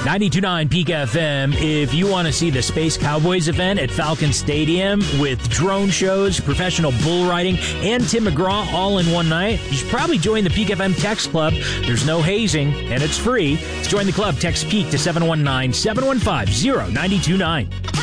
92.9 Peak FM. If you want to see the Space Cowboys event at Falcon Stadium with drone shows, professional bull riding, and Tim McGraw all in one night, you should probably join the Peak FM Text Club. There's no hazing, and it's free. To join the club, text PEAK to 719-715-0929.